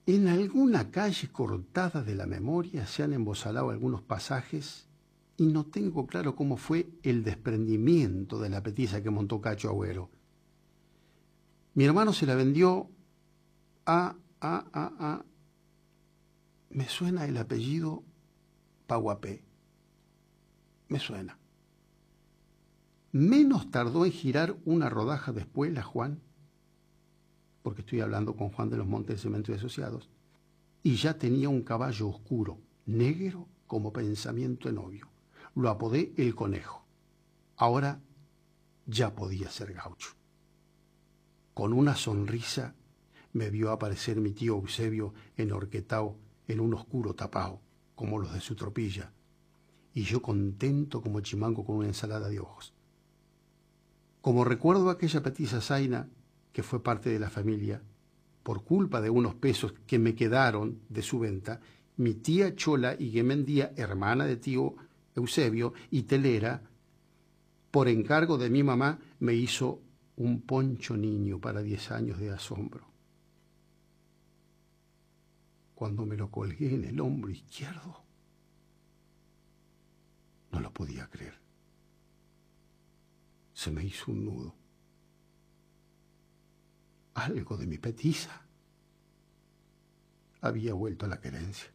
En alguna calle cortada de la memoria se han embosalado algunos pasajes y no tengo claro cómo fue el desprendimiento de la petiza que montó Cacho Agüero. Mi hermano se la vendió a... Me suena el apellido Paguapé. Me suena. Menos tardó en girar una rodaja después la Juan, porque estoy hablando con Juan de los Montes de Cemento y Asociados, y ya tenía un caballo oscuro, negro como pensamiento de novio. Lo apodé el Conejo. Ahora ya podía ser gaucho. Con una sonrisa me vio aparecer mi tío Eusebio enhorquetado en un oscuro tapao, como los de su tropilla, y yo contento como chimango con una ensalada de ojos. Como recuerdo aquella petiza zaina que fue parte de la familia, por culpa de unos pesos que me quedaron de su venta, mi tía Chola Iguemendía, hermana de tío Eusebio y telera, por encargo de mi mamá, me hizo un poncho niño para 10 años de asombro. Cuando me lo colgué en el hombro izquierdo, no lo podía creer. Se me hizo un nudo. Algo de mi petiza había vuelto a la querencia.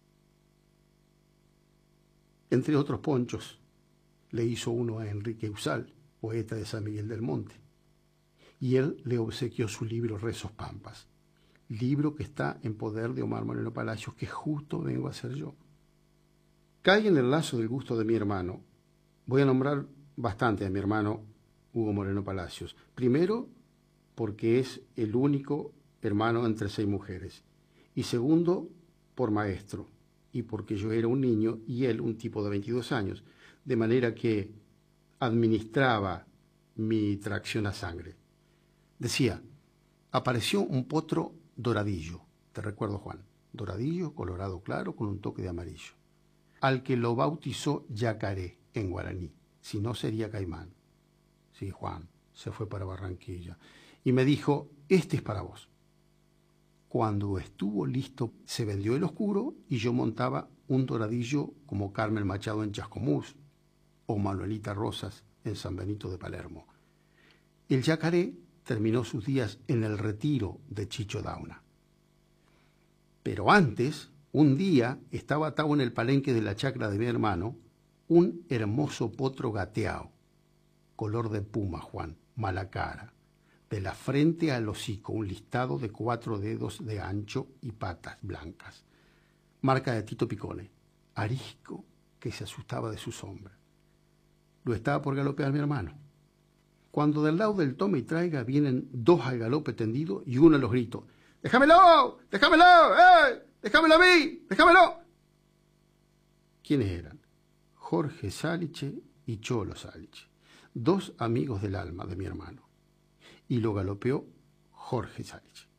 Entre otros ponchos, le hizo uno a Enrique Usal, poeta de San Miguel del Monte, y él le obsequió su libro Rezos Pampas, libro que está en poder de Omar Moreno Palacios, que justo vengo a hacer yo. Cae en el lazo del gusto de mi hermano. Voy a nombrar bastante a mi hermano Hugo Moreno Palacios. Primero, porque es el único hermano entre 6 mujeres. Y segundo, por maestro, y porque yo era un niño y él un tipo de 22 años, de manera que administraba mi tracción a sangre. Decía, apareció un potro doradillo, te recuerdo, Juan, doradillo, colorado claro, con un toque de amarillo, al que lo bautizó Yacaré en guaraní, si no sería Caimán. Sí, Juan, se fue para Barranquilla y me dijo, este es para vos. Cuando estuvo listo, se vendió el oscuro y yo montaba un doradillo como Carmen Machado en Chascomús o Manuelita Rosas en San Benito de Palermo. El Yacaré terminó sus días en el retiro de Chicho Dauna. Pero antes, un día, estaba atado en el palenque de la chacra de mi hermano un hermoso potro gateado, color de puma, Juan, mala cara, de la frente al hocico, un listado de 4 dedos de ancho y patas blancas, marca de Tito Picone, arisco que se asustaba de su sombra. Lo estaba por galopear mi hermano, cuando del lado del tome y traiga vienen 2 al galope tendido y uno a los gritos, ¡déjamelo! ¡Déjamelo! ¡Déjamelo a mí! ¡Déjamelo! ¿Quiénes eran? Jorge Saliche y Cholo Saliche, 2 amigos del alma de mi hermano. Y lo galopeó Jorge Saliche.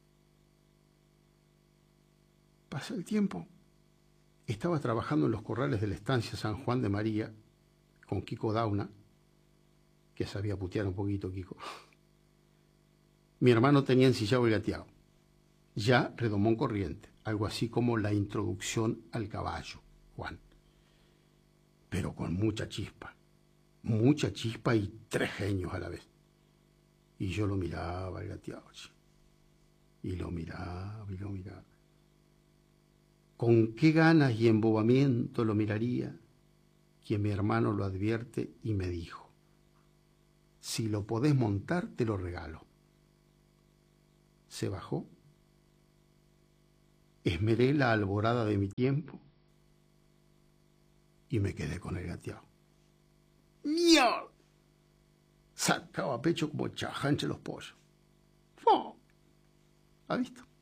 Pasa el tiempo. Estaba trabajando en los corrales de la estancia San Juan de María con Kiko Dauna, que sabía putear un poquito Kiko. Mi hermano tenía ensillado y gateado. Ya redomón corriente, algo así como la introducción al caballo, Juan. Pero con mucha chispa y 3 genios a la vez. Y yo lo miraba el gateado, y lo miraba. Con qué ganas y embobamiento lo miraría, que mi hermano lo advierte y me dijo, si lo podés montar, te lo regalo. Se bajó, esmeré la alborada de mi tiempo y me quedé con el gateado. ¡Miau! Sacaba pecho como chajanche los pollos. ¡Oh! ¿Ha visto?